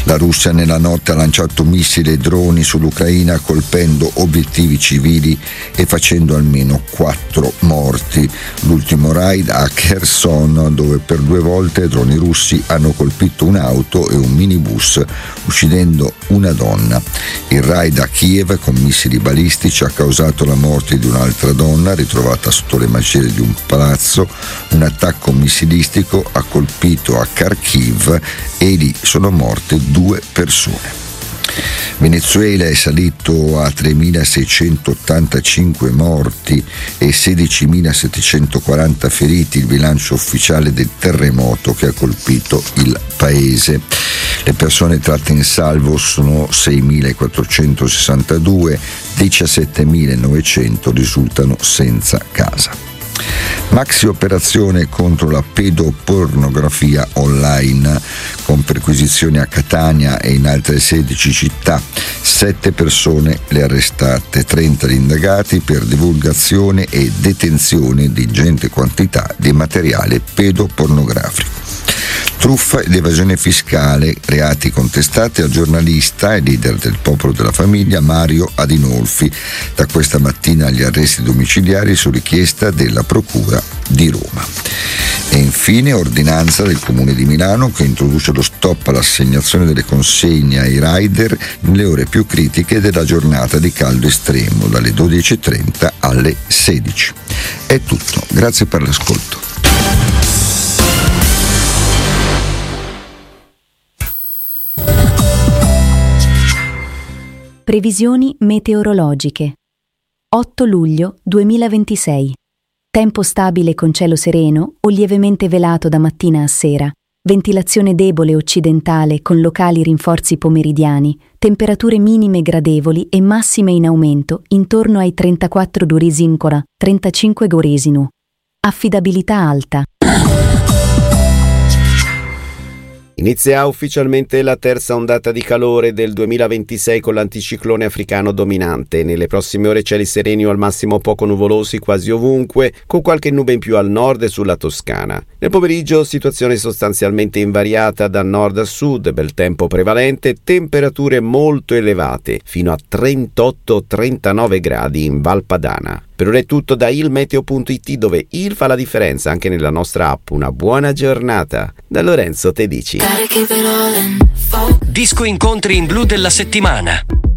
La Russia nella notte ha lanciato missili e droni sull'Ucraina colpendo obiettivi civili e facendo almeno 4 morti. L'ultimo raid a Kherson, dove per 2 volte droni russi hanno colpito un'auto e un minibus, uccidendo una donna. Il raid a Kiev con missili balistici ha causato la morte di un'altra donna ritrovata sotto le macerie di un palazzo. Un attacco missilistico ha colpito a Kharkiv e lì sono morte 2 persone. Venezuela è salito a 3.685 morti e 16.740 feriti il bilancio ufficiale del terremoto che ha colpito il paese. Le persone tratte in salvo sono 6.462, 17.900 risultano senza casa. Maxi operazione contro la pedopornografia online con perquisizioni a Catania e in altre 16 città. 7 persone le arrestate, 30 gli indagati per divulgazione e detenzione di ingente quantità di materiale pedopornografico. Truffa ed evasione fiscale, reati contestati al giornalista e leader del Popolo della Famiglia Mario Adinolfi. Da questa mattina gli arresti domiciliari su richiesta della Procura di Roma. E infine ordinanza del Comune di Milano che introduce lo stop all'assegnazione delle consegne ai rider nelle ore più critiche della giornata di caldo estremo, dalle 12.30 alle 16. È tutto, grazie per l'ascolto. Previsioni meteorologiche. 8 luglio 2026. Tempo stabile con cielo sereno o lievemente velato da mattina a sera. Ventilazione debole occidentale con locali rinforzi pomeridiani. Temperature minime gradevoli e massime in aumento intorno ai 34 Durizincora, 35 Goresinu. Affidabilità alta. Inizia ufficialmente la terza ondata di calore del 2026 con l'anticiclone africano dominante. Nelle prossime ore cieli sereni o al massimo poco nuvolosi quasi ovunque, con qualche nube in più al nord e sulla Toscana. Nel pomeriggio situazione sostanzialmente invariata da nord a sud, bel tempo prevalente, temperature molto elevate, fino a 38-39 gradi in Val Padana. Per ora è tutto da ilmeteo.it, dove il fa la differenza anche nella nostra app. Una buona giornata da Lorenzo Tedici. Disco incontri in blu della settimana.